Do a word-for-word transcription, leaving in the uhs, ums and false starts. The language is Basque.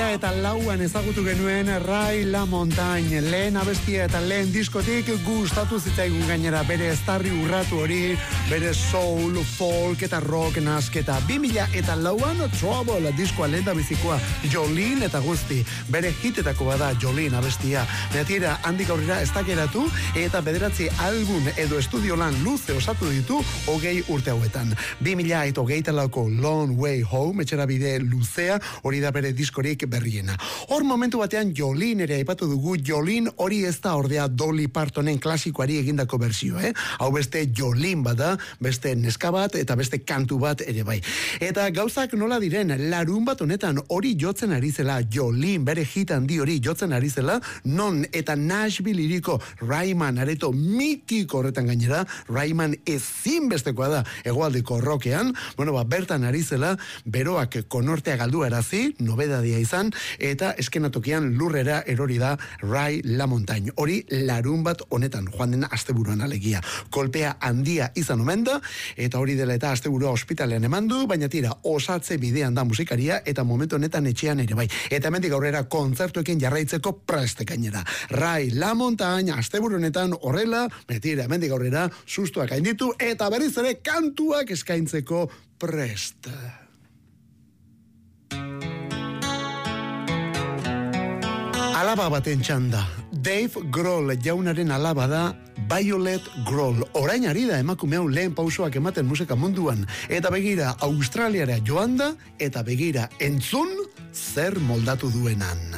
mila eta lauan ezagutu genuen Ray LaMontagne, lehen abestia eta lehen diskotik gustatu zitzaigun gainera bere estarri urratu hori, bere soul, folk eta rock nasketa. bi mila eta lauan Trouble diskoa lehen da bizikoa, Jolene eta guzti, bere hitetako bada Jolene abestia. Betira, handik aurrera ez dakeratu eta bederatzi album edo estudio lan luze osatu ditu hogei urte hauetan. bi mila eta hogeita lauko Long Way Home, etxera bide luzea, hori da bere diskorik berriena. Hor momentu batean Jolene ere aipatu dugu, Jolene hori ez da ordea Dolly Partonen klasikoari egindako berzio, eh? Hau beste Jolene bada, beste neska bat eta beste kantu bat ere bai. Eta gauzak nola diren, larun bat honetan hori jotzen ari zela, Jolene bere hit handi hori jotzen ari zela, non eta Nashville iriko Ryman areto mitiko horretan gainera, Ryman ezinbestekoa da hegoaldeko rockean, bueno, ba, bertan ari zela, beroak konortea galdu erazi, nobedadia izan, eta eskenatokian lurrera erori da Ray LaMontagne. Hori larun bat honetan, joan den asteburuan alegia. Kolpea handia izan omen da, eta hori dela eta asteburua ospitalean emandu, baina tira, osatze bidean da musikaria, eta momentu honetan etxean ere bai. Eta hemendik aurrera kontzertuekin jarraitzeko preste gainera. Ray LaMontagne asteburu honetan horrela, betira, hemendik aurrera sustuak gainditu, eta berriz ere kantuak eskaintzeko prest. Alaba baten txanda. Dave Grohl jaunaren alaba da Violet Grohl. Orain ari da emakume hau lehen pausoak ematen musika munduan. Eta begira Australiara joan da, eta begira entzun zer moldatu duenan.